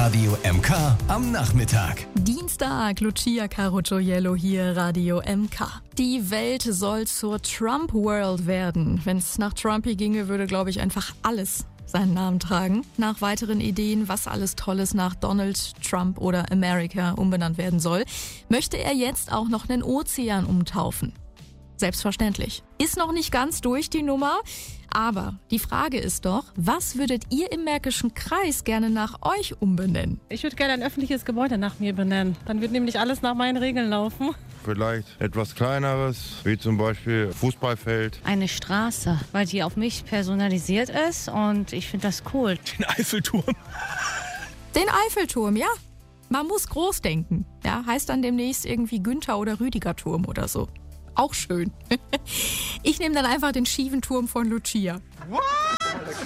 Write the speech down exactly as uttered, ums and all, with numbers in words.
Radio M K am Nachmittag. Dienstag, Lucia Carogioiello hier, Radio M K. Die Welt soll zur Trump World werden. Wenn es nach Trumpy ginge, würde, glaube ich, einfach alles seinen Namen tragen. Nach weiteren Ideen, was alles Tolles nach Donald Trump oder America umbenannt werden soll, möchte er jetzt auch noch einen Ozean umtaufen. Selbstverständlich. Ist noch nicht ganz durch die Nummer, aber die Frage ist doch, was würdet ihr im Märkischen Kreis gerne nach euch umbenennen? Ich würde gerne ein öffentliches Gebäude nach mir benennen. Dann wird nämlich alles nach meinen Regeln laufen. Vielleicht etwas Kleineres, wie zum Beispiel Fußballfeld. Eine Straße, weil die auf mich personalisiert ist und ich finde das cool. Den Eiffelturm. Den Eiffelturm, ja. Man muss groß denken. Ja, heißt dann demnächst irgendwie Günther oder Rüdiger Turm oder so. Auch schön. Ich nehme dann einfach den schiefen Turm von Lucia. What?